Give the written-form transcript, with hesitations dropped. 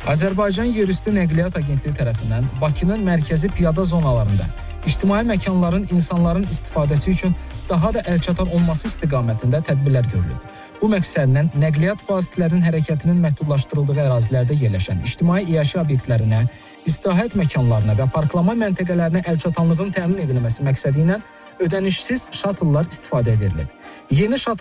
Azərbaycan Yerüstü Nəqliyyat Agentliyi tərəfindən Bakının mərkəzi piyada zonalarında ictimai məkanların insanların istifadəsi üçün daha da əlçatar olması istiqamətində tədbirlər görülüb. Bu məqsədlə nəqliyyat vasitələrinin hərəkətinin məhdudlaşdırıldığı ərazilərdə yerləşən ictimai iaşə obyektlərinə, istirahət məkanlarına və parklama məntəqələrinə əlçatanlığın təmin edilməsi məqsədi ilə ödənişsiz şatıllar istifadəyə verilib. Yeni şatıl